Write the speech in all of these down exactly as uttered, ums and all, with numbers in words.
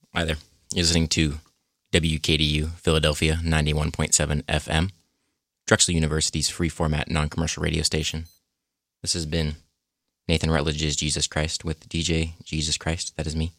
Hi there. You're listening to W K D U Philadelphia ninety-one point seven F M, Drexel University's free format non-commercial radio station. This has been Nathan Rutledge's Jesus Christ with D J Jesus Christ. That is me.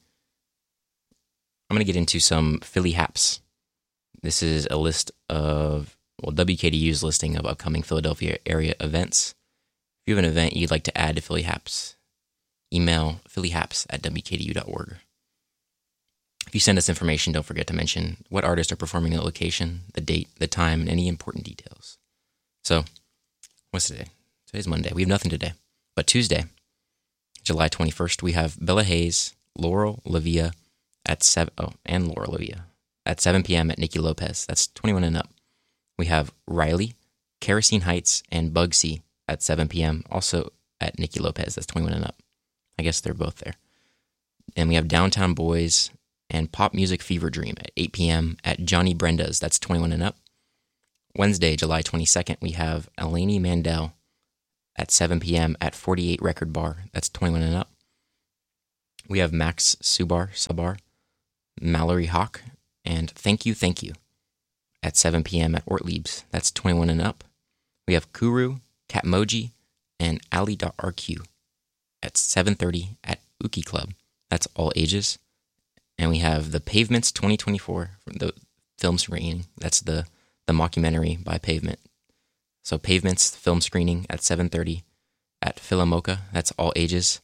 I'm going to get into some Philly Haps. This is a list of, well, W K D U's listing of upcoming Philadelphia area events. If you have an event you'd like to add to Philly Haps, email phillyhaps at w k d u dot org. If you send us information, don't forget to mention what artists are performing, the location, the date, the time, and any important details. So, what's today? Today's Monday. We have nothing today. But Tuesday, July twenty-first, we have Bella Hayes, Laurel Lavia at seven, oh, and Laurel Lavia at seven p.m. at Nicky Lopez. That's twenty-one and up. We have Riley, Kerosene Heights, and Bugsy at seven p.m. also at Nicky Lopez. That's twenty-one and up. I guess they're both there. And we have Downtown Boys and Pop Music Fever Dream at eight p.m. at Johnny Brenda's. That's twenty-one and up. Wednesday, July twenty-second, we have Eleni Mandel at seven p.m. at forty-eight Record Bar. That's twenty-one and up. We have Max Subar, Sabar, Mallory Hawk, and Thank You, Thank You at seven p.m. at Ortlieb's. That's twenty-one and up. We have Kuru, Catmoji, and Ali.rq at seven thirty at Uki Club. That's all ages. And we have The Pavements twenty twenty-four, from the film screening. That's the, the mockumentary by Pavement. So Pavements film screening at seven thirty at Philomoka. That's all ages.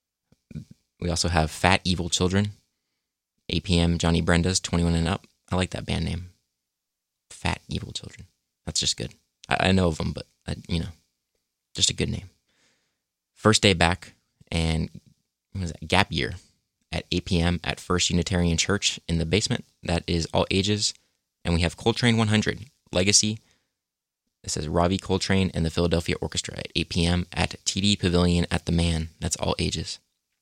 We also have Fat Evil Children, eight p.m. Johnny Brenda's, twenty-one and up. I like that band name. Fat Evil Children. That's just good. I, I know of them, but, I, you know, just a good name. First Day Back and what was that? Gap Year at eight p.m. at First Unitarian Church in the basement. That is all ages. And we have Coltrane one hundred, Legacy. This says Ravi Coltrane and the Philadelphia Orchestra at eight p.m. at T D Pavilion at the Man. That's all ages.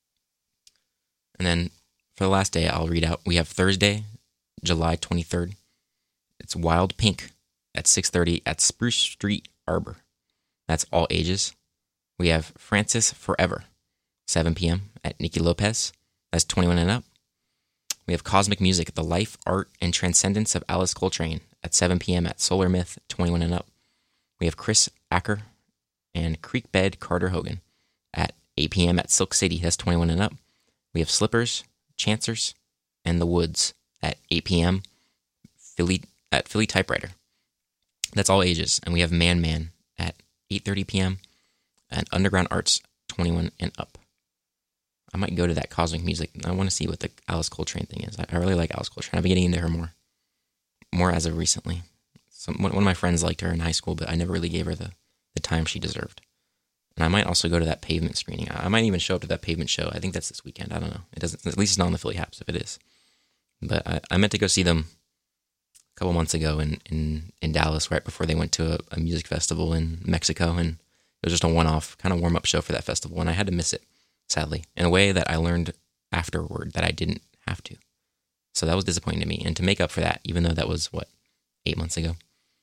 And then for the last day, I'll read out. We have Thursday, July twenty-third. It's Wild Pink at six thirty at Spruce Street Arbor. That's all ages. We have Francis Forever, seven p.m. at Nicky Lopez. That's twenty-one and up. We have Cosmic Music, The Life, Art, and Transcendence of Alice Coltrane at seven p.m. at Solar Myth, twenty-one and up. We have Chris Acker and Creekbed Carter Hogan at eight p.m. at Silk City. That's twenty-one and up. We have Slippers, Chancers, and The Woods at eight p.m. Philly at Philly Typewriter. That's all ages. And we have Man Man at eight thirty p.m. and Underground Arts, twenty-one and up. I might go to that Cosmic Music. I want to see what the Alice Coltrane thing is. I really like Alice Coltrane. I've been getting into her more, more as of recently. Some, one of my friends liked her in high school, but I never really gave her the, the time she deserved. And I might also go to that Pavement screening. I might even show up to that Pavement show. I think that's this weekend. I don't know. It doesn't. At least it's not on the Philly Haps if it is. But I, I meant to go see them a couple months ago in, in, in Dallas, right before they went to a, a music festival in Mexico, and it was just a one-off kind of warm-up show for that festival, and I had to miss it, sadly, in a way that I learned afterward that I didn't have to. So that was disappointing to me. And to make up for that, even though that was, what, eight months ago,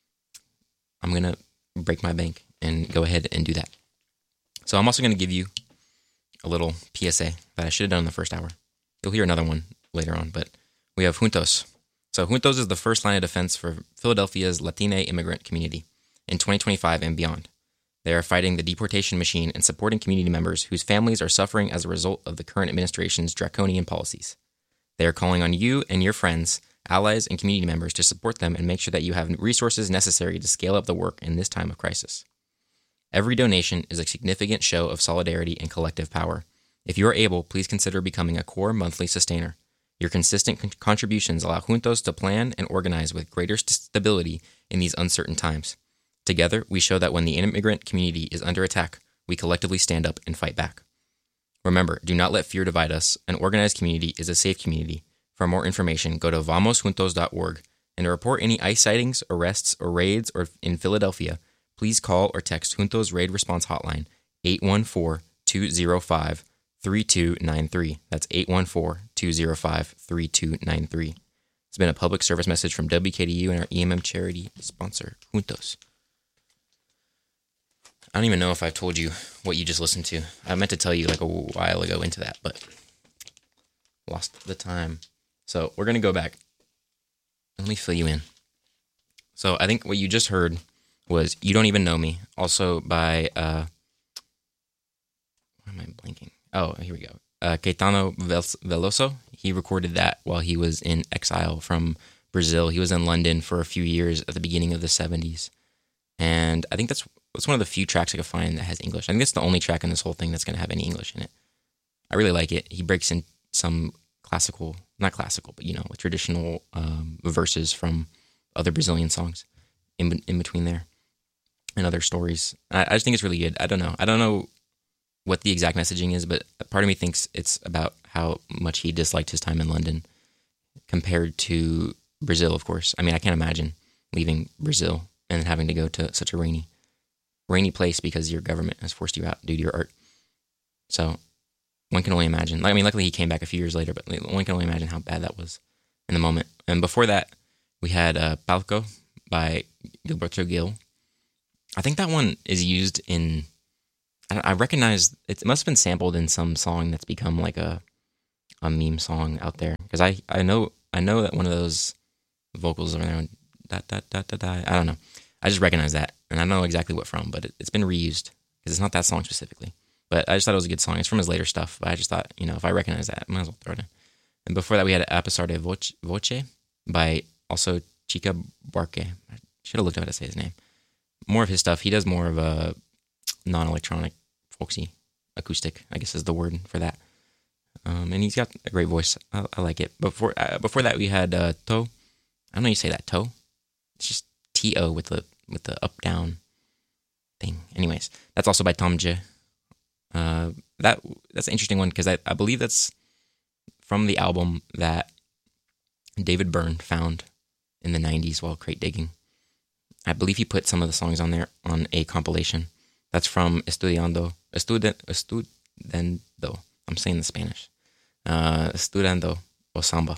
I'm going to break my bank and go ahead and do that. So I'm also going to give you a little P S A that I should have done in the first hour. You'll hear another one later on, but we have Juntos. So Juntos is the first line of defense for Philadelphia's Latina immigrant community in twenty twenty-five and beyond. They are fighting the deportation machine and supporting community members whose families are suffering as a result of the current administration's draconian policies. They are calling on you and your friends, allies, and community members to support them and make sure that you have resources necessary to scale up the work in this time of crisis. Every donation is a significant show of solidarity and collective power. If you are able, please consider becoming a core monthly sustainer. Your consistent con- contributions allow Juntos to plan and organize with greater st- stability in these uncertain times. Together, we show that when the immigrant community is under attack, we collectively stand up and fight back. Remember, do not let fear divide us. An organized community is a safe community. For more information, go to vamos juntos dot org. And to report any ICE sightings, arrests, or raids or in Philadelphia, please call or text Juntos Raid Response Hotline, eight one four, two zero five, three two nine three. That's eight one four, two zero five, three two nine three. It's been a public service message from W K D U and our E M M charity sponsor, Juntos. I don't even know if I've told you what you just listened to. I meant to tell you like a while ago into that, but lost the time. So we're going to go back. Let me fill you in. So I think what you just heard was You Don't Even Know Me, also by, uh, why am I blanking? Oh, here we go. Uh, Caetano Veloso. He recorded that while he was in exile from Brazil. He was in London for a few years at the beginning of the seventies. And I think that's, that's one of the few tracks I could find that has English. I think that's the only track in this whole thing that's going to have any English in it. I really like it. He breaks in some classical, not classical, but, you know, traditional um, verses from other Brazilian songs in in between there and other stories. I, I just think it's really good. I don't know. I don't know what the exact messaging is, but part of me thinks it's about how much he disliked his time in London compared to Brazil, of course. I mean, I can't imagine leaving Brazil and having to go to such a rainy, rainy place because your government has forced you out due to your art. So one can only imagine. I mean, luckily he came back a few years later, but one can only imagine how bad that was in the moment. And before that, we had uh, Palco by Gilberto Gil. I think that one is used in, I, I recognize, it must have been sampled in some song that's become like a a meme song out there. Because I, I know I know that one of those vocals over there, da, da, da, da, da, I don't know. I just recognize that, and I don't know exactly what from, but it, it's been reused, because it's not that song specifically. But I just thought it was a good song. It's from his later stuff, but I just thought, you know, if I recognize that, I might as well throw it in. And before that, we had A Pesar de Voce, Voce by also Chica Barque. I should have looked up how to say his name. More of his stuff. He does more of a non-electronic, folksy, acoustic, I guess is the word for that. Um, and he's got a great voice. I, I like it. Before uh, before that, we had uh, To. I don't know how you say that, To. It's just T O with the with the up down thing. Anyways, that's also by Tom J. Uh, that that's an interesting one because I, I believe that's from the album that David Byrne found in the nineties while crate digging. I believe he put some of the songs on there on a compilation. That's from Estudiando, Estuden, Estudando. I'm saying the Spanish. Uh, Estudiando o Samba.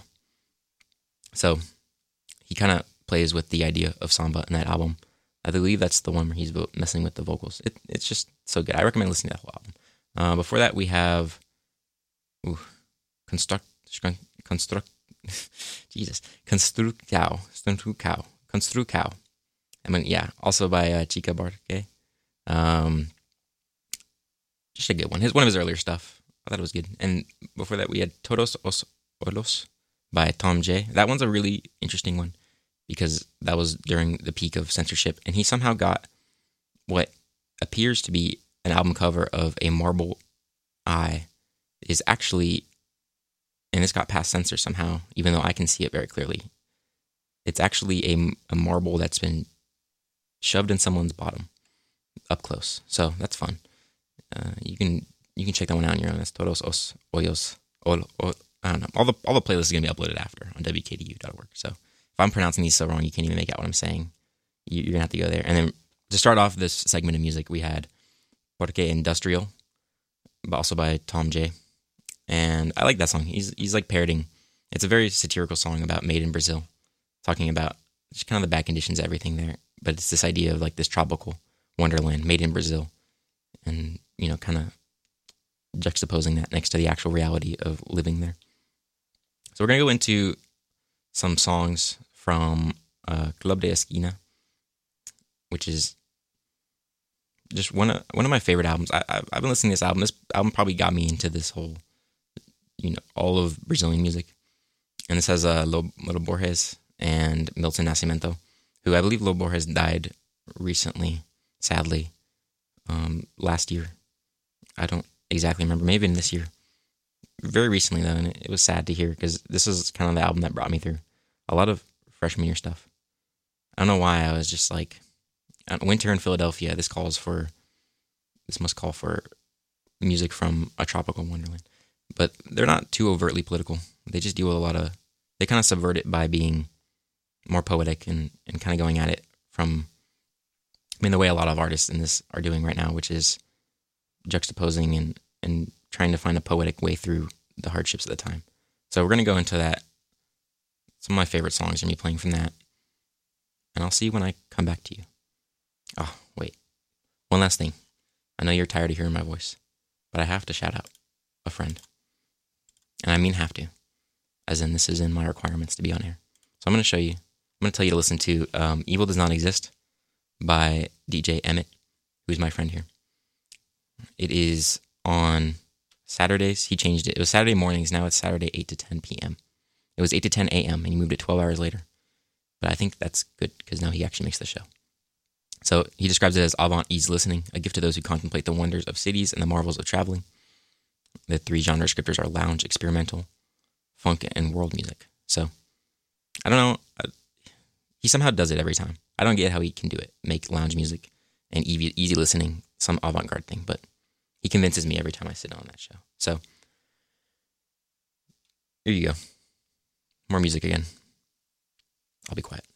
So he kind of plays with the idea of samba in that album. I believe that's the one where he's messing with the vocals. It, it's just so good. I recommend listening to that whole album. Uh, before that, we have ooh, Construct, Construct, Jesus, Construcao, Construcao, Construcao. I mean, yeah, also by uh, Chica Barque. Um, just a good one. His one of his earlier stuff. I thought it was good. And before that, we had Todos os Olos by Tom J. That one's a really interesting one because that was during the peak of censorship, and he somehow got what appears to be an album cover of a marble eye is actually, and this got past censor somehow, even though I can see it very clearly. It's actually a, a marble that's been shoved in someone's bottom up close. So that's fun. Uh, you can you can check that one out on your own. That's Todos os Hoyos. O, o, I don't know. All the all the playlists are gonna be uploaded after on W K D U dot org. So if I'm pronouncing these so wrong, you can't even make out what I'm saying. You, you're gonna have to go there. And then to start off this segment of music, we had Porque Industrial, but also by Tom J. And I like that song. He's he's like parroting. It's a very satirical song about made in Brazil, talking about just kind of the bad conditions, everything there. But it's this idea of like this tropical wonderland made in Brazil, and you know, kind of juxtaposing that next to the actual reality of living there. So we're gonna go into some songs from uh, Club de Esquina, which is just one of one of my favorite albums. I, I've been listening to this album. This album probably got me into this whole, you know, all of Brazilian music. And this has uh, Lobo Borges and Milton Nascimento, who I believe Lobo Borges died recently, sadly, um, last year. I don't exactly remember. Maybe in this year. Very recently, though, and it was sad to hear because this is kind of the album that brought me through a lot of freshman year stuff. I don't know why I was just like, winter in Philadelphia, this calls for, this must call for music from a tropical wonderland. But they're not too overtly political. They just deal with a lot of, they kind of subvert it by being more poetic and, and kind of going at it from, I mean, the way a lot of artists in this are doing right now, which is juxtaposing and, and trying to find a poetic way through the hardships of the time. So we're going to go into that. Some of my favorite songs are me playing from that. And I'll see you when I come back to you. Oh, wait. One last thing. I know you're tired of hearing my voice, but I have to shout out a friend. And I mean have to. as in this is in my requirements to be on air. So I'm going to show you, I'm going to tell you to listen to um, Evil Does Not Exist by D J Emmett, who's my friend here. It is on Saturdays. He changed it. It was Saturday mornings. Now it's Saturday eight to ten p.m. It was eight to ten a.m. and he moved it twelve hours later. But I think that's good because now he actually makes the show. So he describes it as avant ease listening, a gift to those who contemplate the wonders of cities and the marvels of traveling. The three genre descriptors are lounge, experimental, funk, and world music. So I don't know. He somehow does it every time. I don't get how he can do it. Make lounge music and easy, easy listening, some avant-garde thing. But he convinces me every time I sit on that show. So here you go. More music again. I'll be quiet.